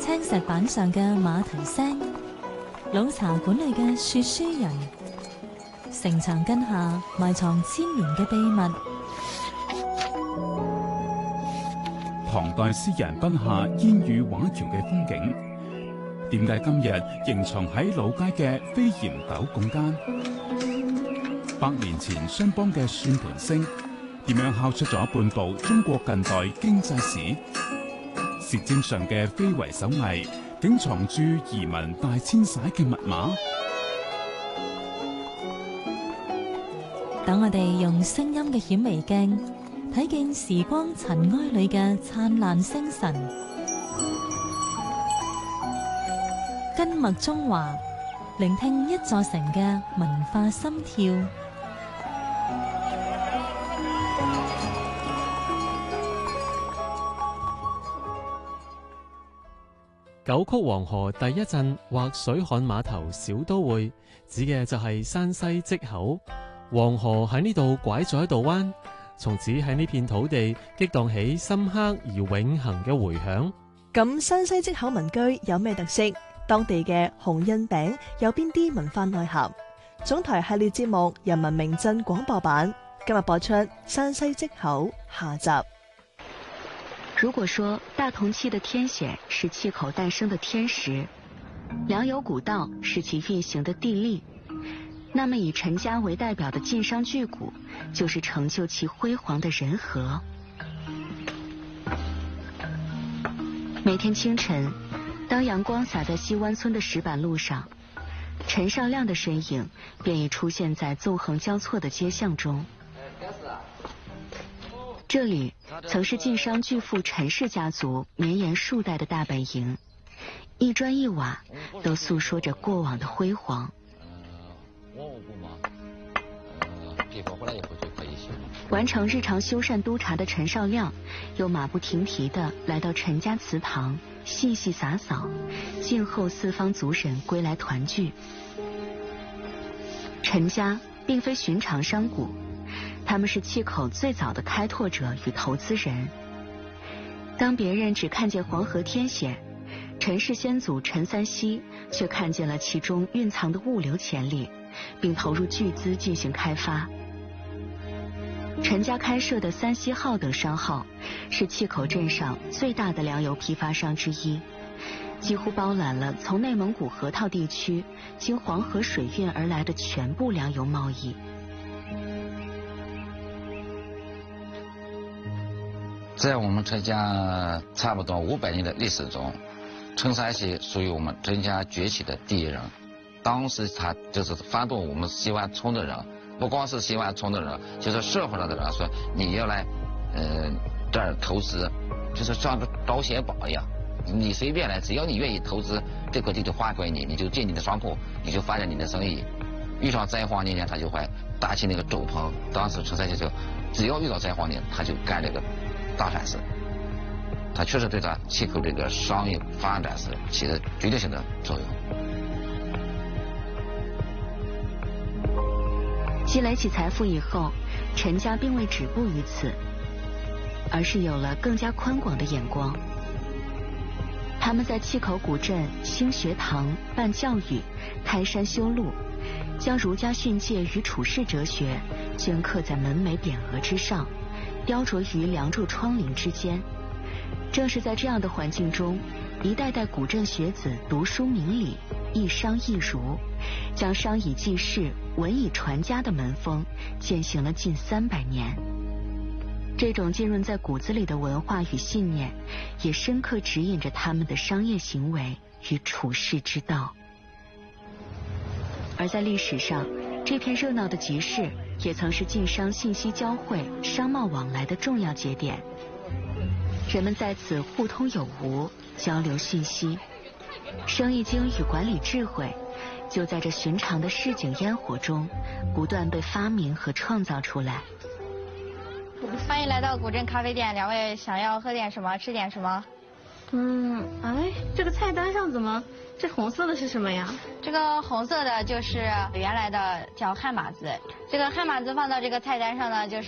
青石板上嘅馬蹄聲，老茶館裏嘅說書人，城牆根下埋藏千年嘅秘密。 唐代詩人筆下煙雨畫橋嘅風景，點解今日仍藏喺老街嘅飛檐斗拱間？100年前商幫嘅算盤聲，點樣敲出咗半部中國近代經濟史？舌尖上嘅非遺手藝，竟藏住移民大遷徙嘅密碼。 等我哋用聲音嘅顯微鏡，睇見時光塵埃裏嘅燦爛星辰。根脈中華，聆聽一座城嘅文化心跳。 九曲黃河第一鎮或水旱碼頭小都會，指嘅就係山西績口。黃河喺呢度拐咗一道彎，從此喺呢片土地激盪起深刻而永恆嘅迴響。 咁山西績口民居有咩特色？當地嘅紅印餅有邊啲文化內涵？總台系列節目《人民名鎮廣播版》今日播出山西績口下集。 如果說大同期的天險是碛口誕生的天時，良友古道是其運行的地利，那麼以陳家為代表的晉商巨賈就是成就其輝煌的人和。每天清晨，當陽光灑在西灣村的石板路上，陳少亮的身影便已出現在縱橫交錯的街巷中。這裡曾是晉商巨富陳氏家族綿延數代的大本營，一磚一瓦都訴說着過往的輝煌。完成日常修繕督查的陳少亮，又馬不停蹄地來到陳家祠旁，細細灑掃，靜候四方族人歸來團聚。陳家並非尋常商賈，他們是碛口最早的開拓者與投資人。當別人只看見黃河天險，陳氏先祖陳三溪卻看見了其中蘊藏的物流潛力，並投入巨資進行開發。陳家開設的三溪號等商號，是碛口鎮上最大的糧油批發商之一，幾乎包攬了從內蒙古河套地區經黃河水運而來的全部糧油貿易。 在我們陳家差不多500年的歷史中，陳三溪屬於我們陳家崛起的第一人。當時他就是發動我們西灣村的人，不光是西灣村的人，就是社會上的人說你要來這兒投資，就是像個招賢寶一樣，你隨便來，只要你願意投資，這個地就劃歸你，你就建你的商鋪，你就發展你的生意。遇上災荒年，他就會搭起那個斗篷。當時陳三溪就只要遇到災荒年，他就幹這個大善事。他確實對他碛口這個商業發展是起了決定性的作用。 積累起財富以後，陳家並未止步於此，而是有了更加寬廣的眼光。他們在碛口古鎮興學堂、辦教育、開山修路，將儒家訓誡與處世哲學鐫刻在門楣匾額之上，雕琢於梁柱窗棂之間。正是在這樣的環境中，一代代古鎮學子讀書明理，一商一儒，將商以濟世、文以傳家的門風踐行了近300年。這種浸潤在骨子裡的文化與信念，也深刻指引着他們的商業行為與處世之道。而在歷史上，這片熱鬧的集市也曾是晉商信息交匯、商貿往來的重要節點。人們在此互通有無，交流信息，生意經與管理智慧就在這尋常的市井煙火中不斷被發明和創造出來。 歡迎來到古鎮咖啡店，兩位想要喝點什麼，吃點什麼？ 這個菜單上怎麼這紅色的是什麼呀？ 這個紅色的就是原來的叫漢碼子，這個漢碼子放到這個菜單上呢，就是